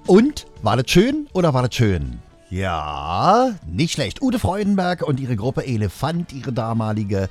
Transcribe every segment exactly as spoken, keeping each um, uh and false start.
Und, war das schön oder war das schön? Ja, nicht schlecht. Ute Freudenberg und ihre Gruppe Elefant, ihre damalige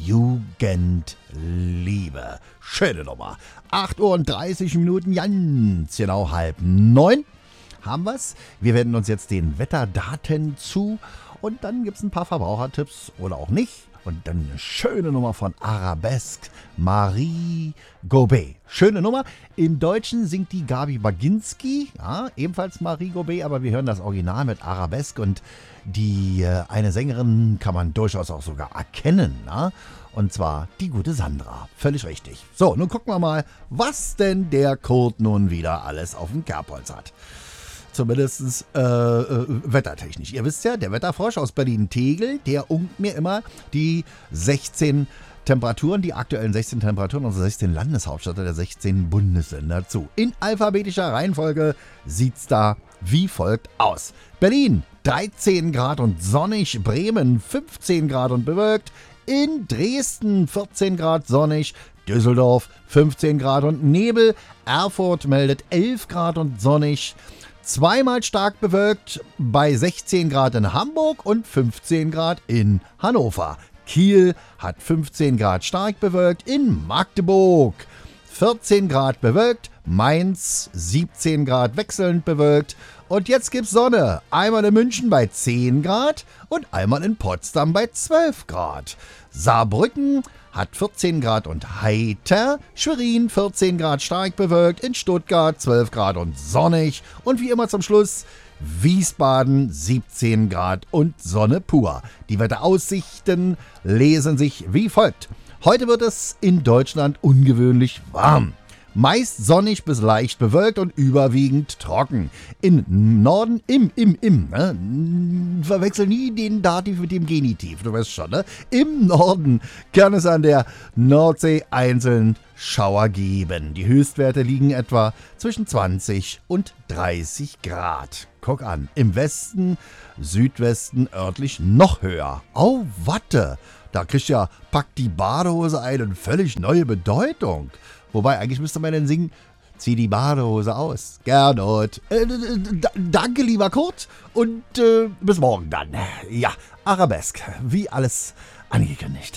Jugendliebe. Schöne Nummer. acht Uhr und dreißig Minuten, ganz genau halb neun. Haben wir's. Wir wenden uns jetzt den Wetterdaten zu und dann gibt's ein paar Verbrauchertipps oder auch nicht. Und dann eine schöne Nummer von Arabesque, Marie Gobet. Schöne Nummer. Im Deutschen singt die Gabi Baginski, ja, ebenfalls Marie Gobet, aber wir hören das Original mit Arabesque und die äh, eine Sängerin kann man durchaus auch sogar erkennen, na? Und zwar die gute Sandra. Völlig richtig. So, nun gucken wir mal, was denn der Kurt nun wieder alles auf dem Kerbholz hat. Zumindest äh, äh, wettertechnisch. Ihr wisst ja, der Wetterfrosch aus Berlin-Tegel, der unkt mir immer die sechzehn Temperaturen, die aktuellen sechzehn Temperaturen unserer sechzehn Landeshauptstädte der sechzehn Bundesländer zu. In alphabetischer Reihenfolge sieht's da wie folgt aus. Berlin dreizehn Grad und sonnig, Bremen fünfzehn Grad und bewölkt, in Dresden vierzehn Grad sonnig, Düsseldorf fünfzehn Grad und Nebel, Erfurt meldet elf Grad und sonnig, zweimal stark bewölkt bei sechzehn Grad in Hamburg und fünfzehn Grad in Hannover. Kiel hat fünfzehn Grad stark bewölkt, in Magdeburg vierzehn Grad bewölkt, Mainz siebzehn Grad wechselnd bewölkt und jetzt gibt's Sonne. Einmal in München bei zehn Grad und einmal in Potsdam bei zwölf Grad. Saarbrücken hat vierzehn Grad und heiter, Schwerin vierzehn Grad stark bewölkt, in Stuttgart zwölf Grad und sonnig und wie immer zum Schluss Wiesbaden siebzehn Grad und Sonne pur. Die Wetteraussichten lesen sich wie folgt. Heute wird es in Deutschland ungewöhnlich warm. Meist sonnig bis leicht bewölkt und überwiegend trocken. Im Norden, im, im, im, ne? Verwechsel nie den Dativ mit dem Genitiv, du weißt schon, ne? Im Norden kann es an der Nordsee einzeln Schauer geben. Die Höchstwerte liegen etwa zwischen zwanzig und dreißig Grad. Guck an, im Westen, Südwesten örtlich noch höher. Au, Watte, da kriegt ja Pack die Badehose eine völlig neue Bedeutung. Wobei, eigentlich müsste man dann singen, zieh die Badehose aus. Gernot. Äh, d- danke, lieber Kurt. Und äh, bis morgen dann. Ja, Arabesque, wie alles angekündigt.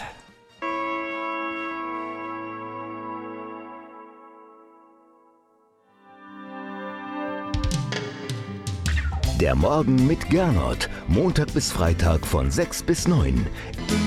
Der Morgen mit Gernot. Montag bis Freitag von sechs bis neun.